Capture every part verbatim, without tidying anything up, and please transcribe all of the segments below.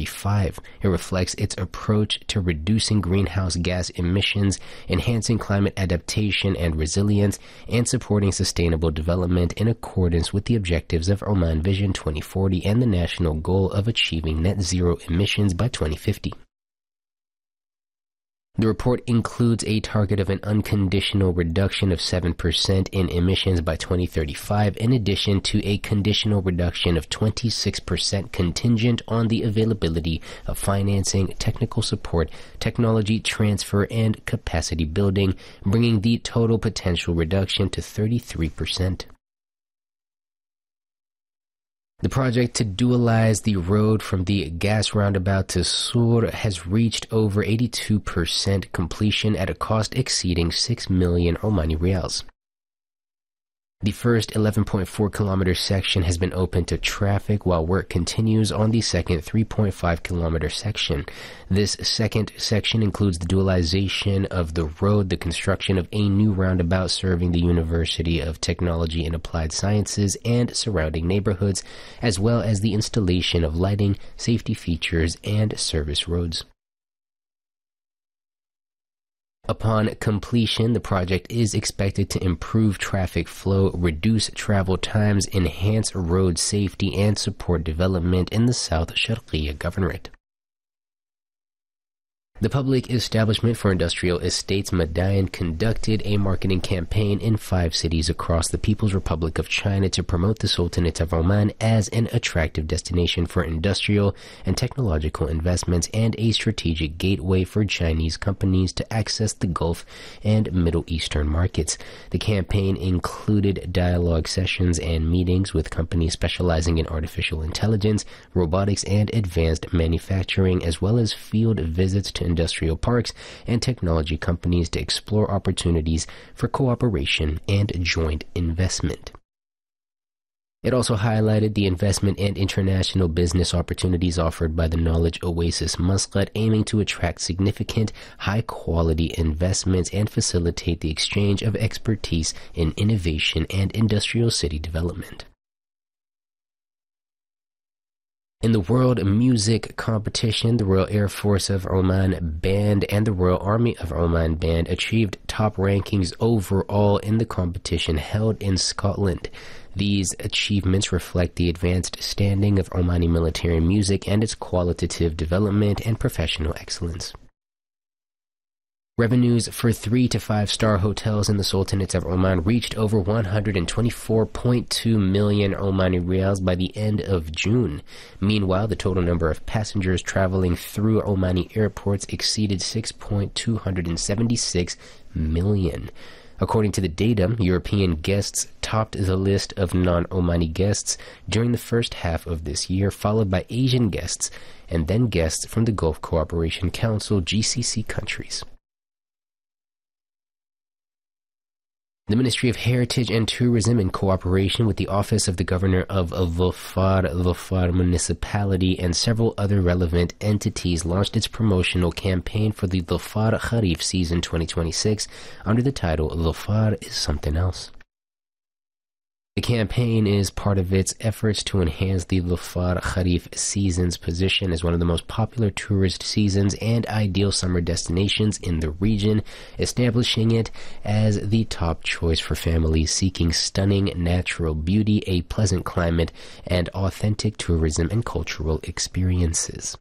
thirty-five. It reflects its approach to reducing greenhouse gas emissions, enhancing climate adaptation and resilience, and supporting sustainable development in accordance with the objectives of Oman Vision twenty forty and the national goal of achieving net zero emissions by twenty fifty. The report includes a target of an unconditional reduction of seven percent in emissions by twenty thirty-five, in addition to a conditional reduction of twenty-six percent contingent on the availability of financing, technical support, technology transfer, and capacity building, bringing the total potential reduction to thirty-three percent. The project to dualize the road from the gas roundabout to Sur has reached over eighty-two percent completion at a cost exceeding six million Omani Rials. The first eleven point four kilometer section has been opened to traffic while work continues on the second three point five kilometer section. This second section includes the dualization of the road, the construction of a new roundabout serving the University of Technology and Applied Sciences and surrounding neighborhoods, as well as the installation of lighting, safety features, and service roads. Upon completion, the project is expected to improve traffic flow, reduce travel times, enhance road safety, and support development in the South Sharqiya Governorate. The Public Establishment for Industrial Estates Madain conducted a marketing campaign in five cities across the People's Republic of China to promote the Sultanate of Oman as an attractive destination for industrial and technological investments and a strategic gateway for Chinese companies to access the Gulf and Middle Eastern markets. The campaign included dialogue sessions and meetings with companies specializing in artificial intelligence, robotics, and advanced manufacturing, as well as field visits to industrial parks and technology companies to explore opportunities for cooperation and joint investment. It also highlighted the investment and international business opportunities offered by the Knowledge Oasis Muscat, aiming to attract significant, high-quality investments and facilitate the exchange of expertise in innovation and industrial city development. In the World Music Competition, the Royal Air Force of Oman Band and the Royal Army of Oman Band achieved top rankings overall in the competition held in Scotland. These achievements reflect the advanced standing of Omani military music and its qualitative development and professional excellence. Revenues for three to five star hotels in the Sultanate of Oman reached over one hundred twenty-four point two million Omani Rials by the end of June. Meanwhile, the total number of passengers traveling through Omani airports exceeded six point two seven six million. According to the data, European guests topped the list of non-Omani guests during the first half of this year, followed by Asian guests and then guests from the Gulf Cooperation Council G C C countries. The Ministry of Heritage and Tourism, in cooperation with the Office of the Governor of Dhofar, Dhofar Municipality, and several other relevant entities, launched its promotional campaign for the Dhofar Kharif season twenty twenty-six under the title Dhofar is Something Else. The campaign is part of its efforts to enhance the Dhofar Kharif season's position as one of the most popular tourist seasons and ideal summer destinations in the region, establishing it as the top choice for families seeking stunning natural beauty, a pleasant climate, and authentic tourism and cultural experiences.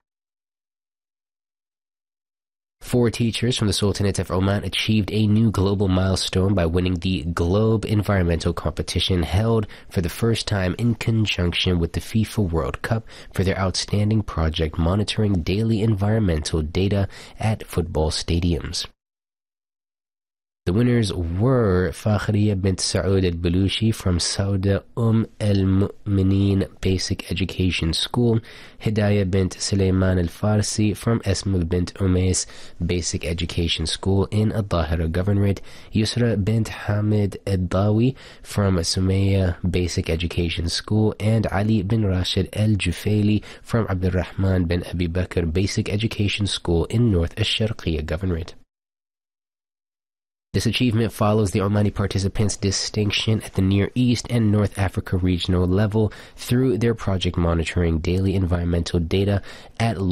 Four teachers from the Sultanate of Oman achieved a new global milestone by winning the Globe Environmental Competition held for the first time in conjunction with the FIFA World Cup for their outstanding project monitoring daily environmental data at football stadiums. The winners were Fakhriya bint Saud al-Balushi from Sauda Umm al-Mu'mineen Basic Education School, Hidayah bint Suleiman al-Farsi from Esma bint Umais Basic Education School in Al-Dhahira Governorate, Yusra bint Hamid al-Dawi from Sumaya Basic Education School, and Ali bin Rashid al-Jufaili from Abdurrahman bin Abi Bakr Basic Education School in North Al-Sharqiya Governorate. This achievement follows the Omani participants' distinction at the Near East and North Africa regional level through their project monitoring daily environmental data at